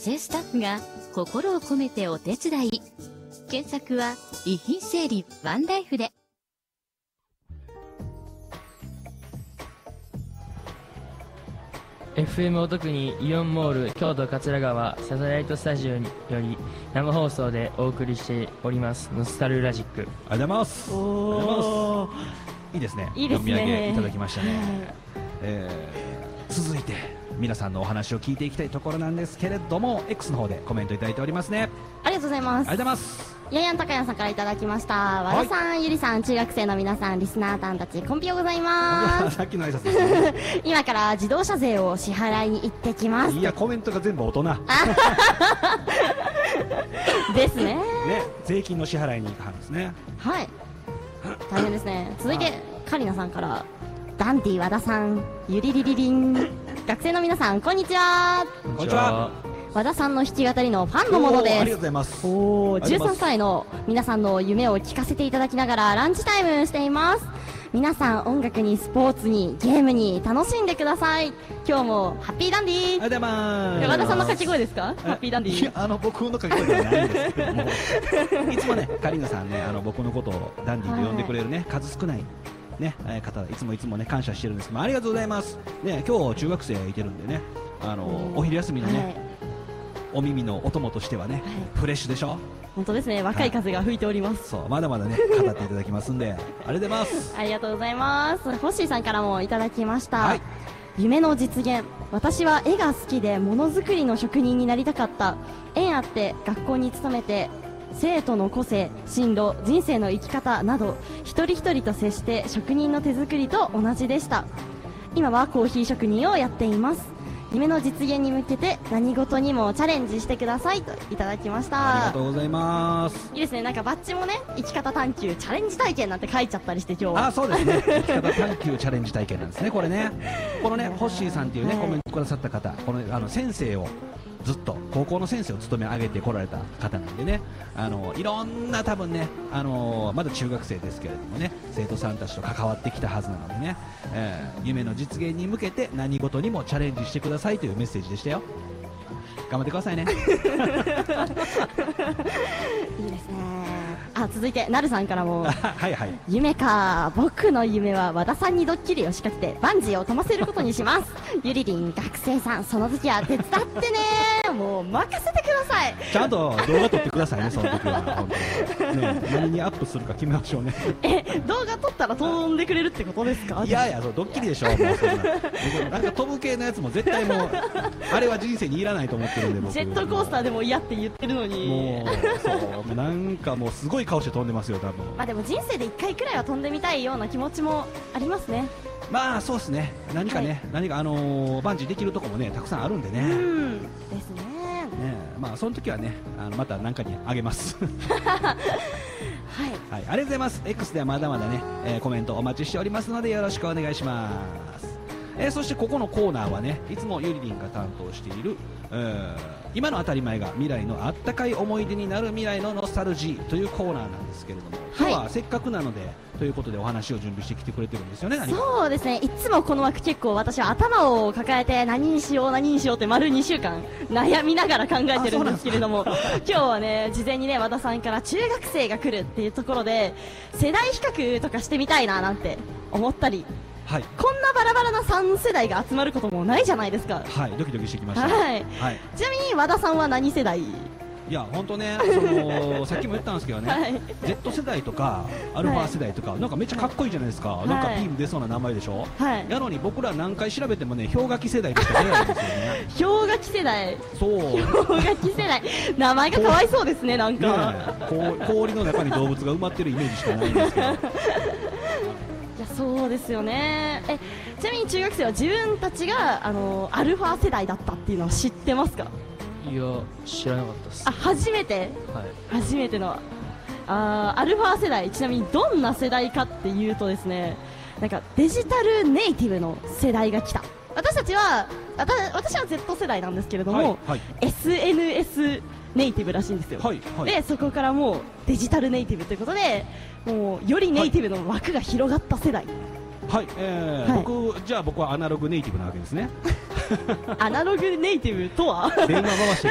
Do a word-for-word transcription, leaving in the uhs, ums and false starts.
生スタッフが心を込めてお手伝い。検索は遺品整理ワンライフで。 エフエム お得にイオンモール京都桂川サテライトスタジオにより生放送でお送りしておりますノスタルラジック。 ありがとうございます。おー、いいですね。 いいですね。 読み上げいただきましたね。えー、続いて皆さんのお話を聞いていきたいところなんですけれども、 X の方でコメントいただいておりますね。 ありがとうございます。 ありがとうございます。 ややんたかやんさんからいただきました。和田さん、はい、ゆりさん、中学生の皆さん、リスナーさんたち、コンピオございます。 さっきの挨拶ですね。 今から自動車税を支払いに行ってきます。 いや、コメントが全部大人ですね。ね、 税金の支払いに行くはんですね。 はい、大変ですね。続いてカリナさんから、ダンディ和田さん、ゆりりりりん、学生の皆さん、こんにちは。 こんにちは。 和田さんの弾き語りのファンのものです。 ありがとうございます。 おー、じゅうさんさいの皆さんの夢を聞かせていただきながらランチタイムしています。皆さん音楽にスポーツにゲームに楽しんでください。今日もハッピーダンディー。 ありがとうございます。 和田さんの掛け声ですか？ハッピーダンディー。 いや、あの僕の掛け声ではないんですけどもいつもね、カリナさんね、あの僕のことをダンディーと呼んでくれるね、はい、数少ないね、方、いつもいつもね感謝してるんですけど、ありがとうございますね。今日中学生いてるんでね、あのお昼休みのね、はい、お耳のお供としてはね、はい、フレッシュでしょ。 本当ですね、若い風が吹いております。 そう、まだまだね語っていただきますんでありがとうございます。 ありがとうございます。ホッシーさんからもいただきました、はい、夢の実現。私は絵が好きでものづくりの職人になりたかった。縁あって学校に勤めて生徒の個性、進路、人生の生き方など一人一人と接して職人の手作りと同じでした。今はコーヒー職人をやっています。夢の実現に向けて何事にもチャレンジしてくださいといただきました。 ありがとうございます。 いいですね。なんかバッジもね、生き方探求チャレンジ体験なんて書いちゃったりして今日は。 あ、そうですね。生き方探求チャレンジ体験なんですね、これね。このね、ホッシーさんっていうね、はい、コメントくださった方、このあの先生をずっと高校の先生を務め上げてこられた方なんでね、あのいろんな多分ね、あのまだ中学生ですけれどもね、生徒さんたちと関わってきたはずなのでね、えー、夢の実現に向けて何事にもチャレンジしてくださいというメッセージでしたよ。頑張ってくださいね。いいですね。あ、続いてなるさんからもはいはい、 夢か。僕の夢は和田さんにドッキリを仕掛けてバンジーを飛ばせることにします。ゆりりん学生さん、その時は手伝ってね。もう任せてください。 ちゃんと動画撮ってくださいね、その時は。本当にね、何にアップするか決めましょうね。 え、動画撮ったら飛んでくれるってことですか？ いやいや、そうドッキリでしょ。もうそんななんか飛ぶ系のやつも絶対もうあれは人生にいらないと思ってるんで、僕ジェットコースターでも嫌って言ってるのに、 もうそうもうなんかもうすごい顔して飛んでますよ、多分。 まあでも人生でいっかいくらいは飛んでみたいような気持ちもありますね。 まあそうですね。何かね、はい、何かあのー、バンジーできるとこもねたくさんあるんでね。 うんですね。 ね、まあその時はね、あのまた何かにあげます。 はい、 はい、ありがとうございます。 X ではまだまだね、えー、コメントお待ちしておりますのでよろしくお願いします。えー、そしてここのコーナーはね、いつもゆりりんが担当している、えー、今の当たり前が未来のあったかい思い出になる未来のノスタルジーというコーナーなんですけれども、今日はせっかくなので、はい、ということでお話を準備してきてくれてるんですよね。何かそうですね。いつもこの枠結構私は頭を抱えて何にしよう何にしようって丸にしゅうかん悩みながら考えてるんですけれども、今日はね、事前にね和田さんから中学生が来るっていうところで世代比較とかしてみたいななんて思ったり、はい、こんなバラバラなさん世代が集まることもないじゃないですか。 はい、ドキドキしてきました。 はい、はい、ちなみに和田さんは何世代？ いや本当ね、そのさっきも言ったんですけどね、はい、Z 世代とかアルファ世代とか、はい、なんかめっちゃかっこいいじゃないですか、はい、なんかビーム出そうな名前でしょ、はい、やのに僕ら何回調べてもね氷河期世代としか出ないんですよね。 氷河期世代、 そう氷河期世代、名前がかわいそうですね。なんか、 ね、氷の中に動物が埋まってるイメージしかないんですけど。いやそうですよね。え、ちなみに中学生は自分たちがあのアルファ世代だったっていうのは知ってますか？ いや知らなかったです。 あ、初めて、はい、初めてのあアルファ世代、ちなみにどんな世代かっていうとですね、なんかデジタルネイティブの世代が来た。私たちは私は Z 世代なんですけれども、はいはい、エスエヌエス ネイティブらしいんですよ、はいはい、でそこからもうデジタルネイティブということで、もうよりネイティブの枠が広がった世代。 はい、えーはい、僕じゃあ僕はアナログネイティブなわけですね。 アナログネイティブとは？ 電話回して